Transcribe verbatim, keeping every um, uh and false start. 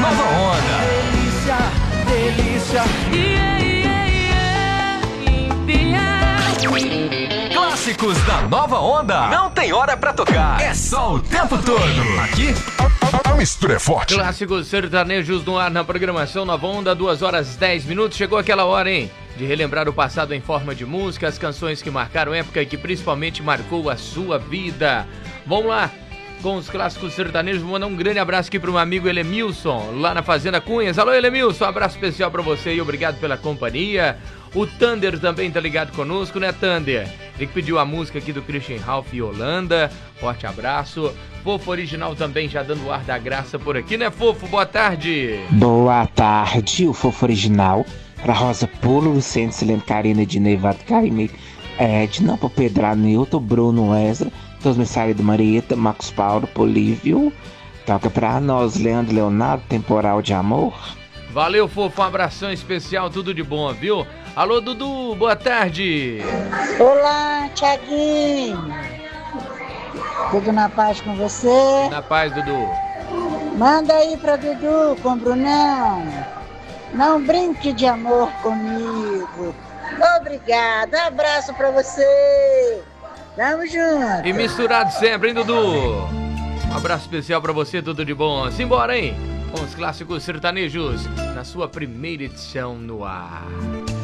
nova onda. Delícia, delícia. Yeah, yeah, yeah, yeah. Clássicos da nova onda. Não tem hora pra tocar. É só o tempo todo. Aqui, a, a, a mistura é forte. Clássicos sertanejos no ar na programação Nova Onda, duas horas dez minutos. Chegou aquela hora, hein? De relembrar o passado em forma de música, as canções que marcaram época e que principalmente marcou a sua vida. Vamos lá, com os clássicos sertanejos. Vou mandar um grande abraço aqui para o meu amigo Elemilson, lá na Fazenda Cunhas. Alô, Elemilson, um abraço especial para você e obrigado pela companhia. O Thunder também tá ligado conosco, né, Thunder? Ele que pediu a música aqui do Christian Ralph e Holanda. Forte abraço. Fofo Original também já dando o ar da graça por aqui, né, Fofo? Boa tarde. Boa tarde, o Fofo Original. Pra Rosa Polo, Vicente, Silene, Karina, de Nevado, Caime, Edna, pro Pedro Nilton, Bruno Ezra, todos meus saídos do Marieta, Marcos Paulo, Polívio. Toca pra nós, Leandro Leonardo, Temporal de Amor. Valeu, Fofo, um abração especial, tudo de bom, viu? Alô, Dudu, boa tarde. Olá, Thiaguinho. Tudo na paz com você? Na paz, Dudu. Manda aí pra Dudu com o Brunão. Não brinque de amor comigo. Obrigada, abraço pra você. Tamo junto. E misturado sempre, hein, Dudu? Um abraço especial pra você, tudo de bom. Simbora, hein? Com os clássicos sertanejos na sua primeira edição no ar.